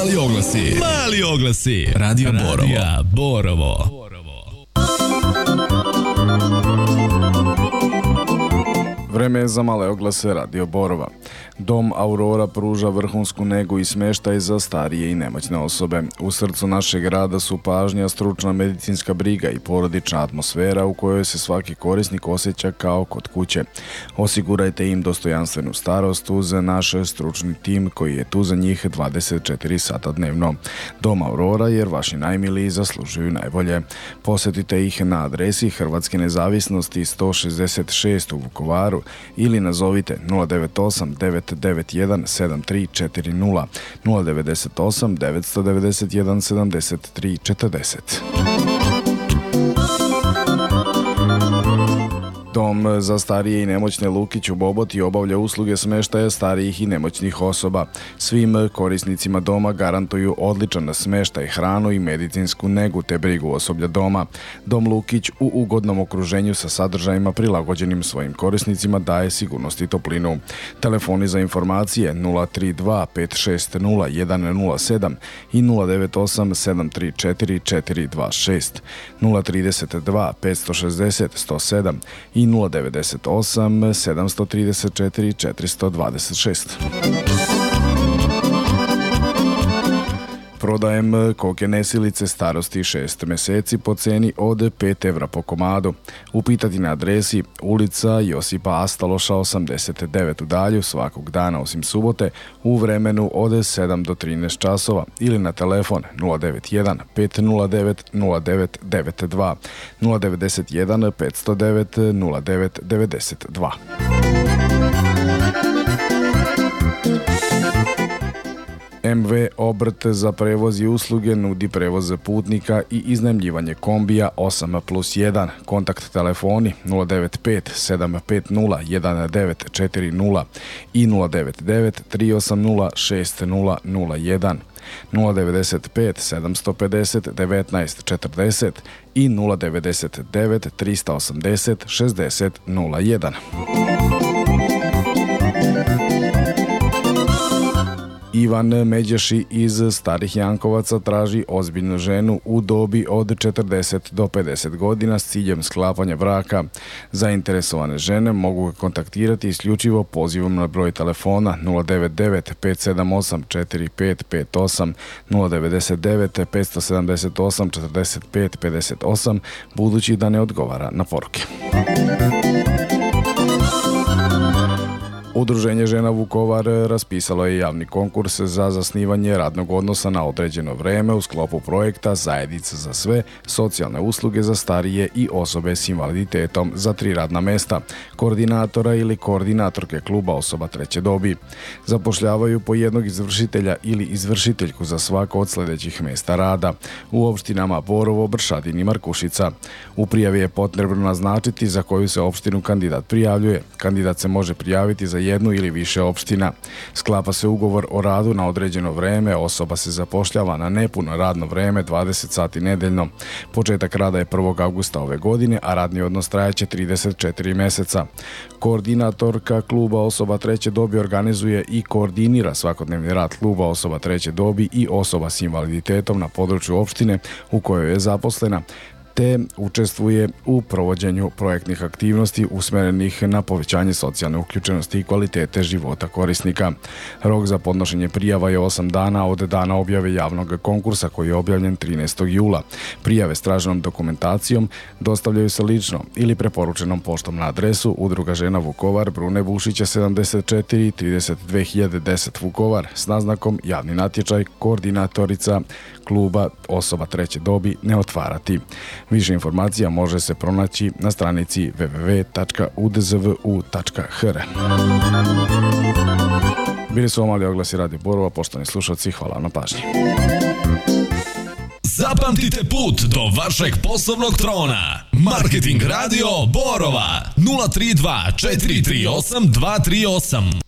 Mali oglasi. Radio Borovo. Vreme je za male oglase Radio Borova. Dom Aurora pruža vrhunsku negu i smeštaj za starije i nemoćne osobe. U srcu našeg rada su pažnja, stručna medicinska briga i porodična atmosfera u kojoj se svaki korisnik osjeća kao kod kuće. Osigurajte im dostojanstvenu starost uz naš stručni tim koji je tu za njih 24 sata dnevno. Dom Aurora, jer vaši najmiliji zaslužuju najbolje. Posjetite ih na adresi Hrvatske nezavisnosti 166 u Vukovaru ili nazovite 098 991 7340 098 991 7340. Dom za starije i nemoćne Lukić u Boboti obavlja usluge smeštaja starijih i nemoćnih osoba. Svim korisnicima doma garantuju odličan smeštaj, hranu i medicinsku negu te brigu osoblja doma. Dom Lukić u ugodnom okruženju sa sadržajima prilagođenim svojim korisnicima daje sigurnost i toplinu. Telefoni za informacije 032 560 107 i 098 734 426, 032 560 107 i 098 734 426. Prodajem koke nesilice starosti 6 meseci po ceni od 5 evra po komadu. Upitati na adresi ulica Josipa Astaloša 89 u Dalju svakog dana osim subote u vremenu od 7 do 13 časova ili na telefon 091 509 0992 091 509 0992. MV Obrt za prevoz i usluge nudi prevoz putnika i iznajmljivanje kombija 8+1. Kontakt telefoni 095 750 1940 i 099 380 6001, 095 750 1940 i 099 380 6001. Ivan Međeši iz Starih Jankovaca traži ozbiljnu ženu u dobi od 40 do 50 godina s ciljem sklapanja braka. Zainteresovane žene mogu ga kontaktirati isključivo pozivom na broj telefona 099 578 4558 099 578 45 58 budući da ne odgovara na poruke. Udruženje žena Vukovar raspisalo je javni konkurs za zasnivanje radnog odnosa na određeno vreme u sklopu projekta Zajednica za sve, socijalne usluge za starije i osobe s invaliditetom za 3 radna mesta, koordinatora ili koordinatorke kluba osoba treće dobi. Zapošljavaju po jednog izvršitelja ili izvršiteljku za svako od sljedećih mesta rada u opštinama Borovo, Bršadin i Markušica. U prijavi je potrebno naznačiti za koju se opštinu kandidat prijavljuje. Kandidat se može prijaviti za jednu ili više opština. Sklapa se ugovor o radu na određeno vreme, osoba se zapošljava na nepuno radno vreme 20 sati nedeljno. Početak rada je 1. avgusta ove godine, a radni odnos trajaće 34 meseca. Koordinatorka kluba osoba treće dobi organizuje i koordinira svakodnevni rad kluba osoba treće dobi i osoba s invaliditetom na području opštine u kojoj je zaposlena, te učestvuje u provođenju projektnih aktivnosti usmerenih na povećanje socijalne uključenosti i kvalitete života korisnika. Rok za podnošenje prijava je 8 dana od dana objave javnog konkursa koji je objavljen 13. jula. Prijave s traženom dokumentacijom dostavljaju se lično ili preporučenom poštom na adresu Udruga žena Vukovar, Brune Vušića 74 32010 Vukovar s naznakom javni natječaj, koordinatorica kluba osoba treće dobi ne otvarati. Više informacija može se pronaći na stranici www.udzvu.hr. Bili su mali oglasi Radio Borova, poštovani slušalci, hvala na pažnji. Zapamtite put do vašeg poslovnog trona. Marketing Radio Borova 032 438 238.